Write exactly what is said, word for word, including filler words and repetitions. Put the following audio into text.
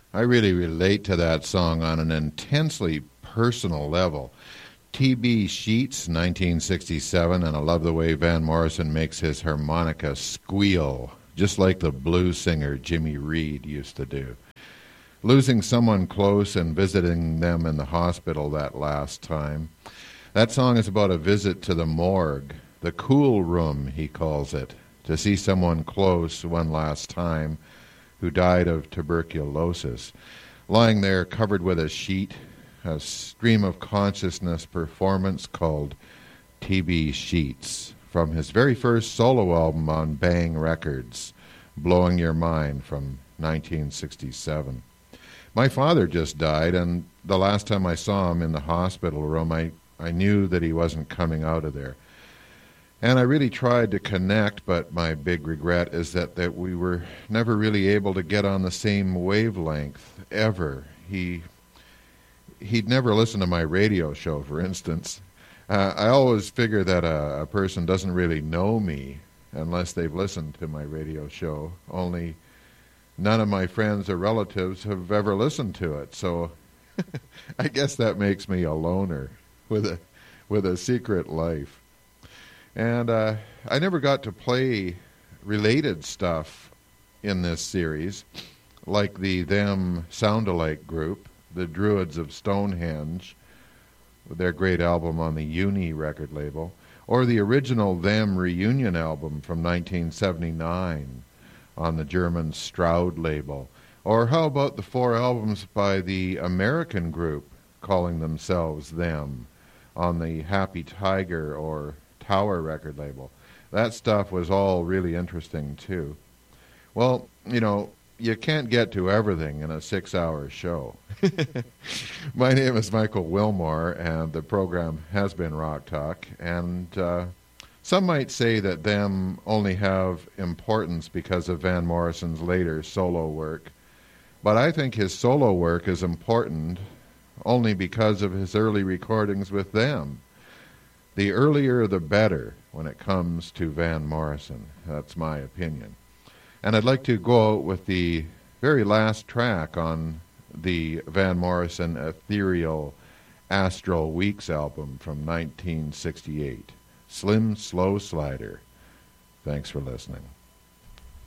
I really relate to that song on an intensely personal level. T B Sheets, nineteen sixty-seven, and I love the way Van Morrison makes his harmonica squeal, just like the blues singer Jimmy Reed used to do. Losing someone close and visiting them in the hospital that last time. That song is about a visit to the morgue, the cool room, he calls it, to see someone close one last time who died of tuberculosis. Lying there covered with a sheet, a stream of consciousness performance called T B Sheets, from his very first solo album on Bang Records, Blowing Your Mind, from nineteen sixty-seven. My father just died, and the last time I saw him in the hospital room, I, I knew that he wasn't coming out of there. And I really tried to connect, but my big regret is that, that we were never really able to get on the same wavelength, ever. He... He'd never listened to my radio show, for instance. Uh, I always figure that a, a person doesn't really know me unless they've listened to my radio show. Only none of my friends or relatives have ever listened to it. So I guess that makes me a loner with a with a secret life. And uh, I never got to play related stuff in this series, like the Them Sound-alike group, the Druids of Stonehenge, with their great album on the Uni record label, or the original Them reunion album from nineteen seventy-nine on the German Stroud label. Or how about the four albums by the American group calling themselves Them on the Happy Tiger or Tower record label? That stuff was all really interesting too. Well, you know, you can't get to everything in a six-hour show. My name is Michael Wilmore, and the program has been Rock Talk. And uh, some might say that Them only have importance because of Van Morrison's later solo work. But I think his solo work is important only because of his early recordings with Them. The earlier the better when it comes to Van Morrison. That's my opinion. And I'd like to go out with the very last track on the Van Morrison Ethereal Astral Weeks album from nineteen sixty-eight, Slim Slow Slider. Thanks for listening.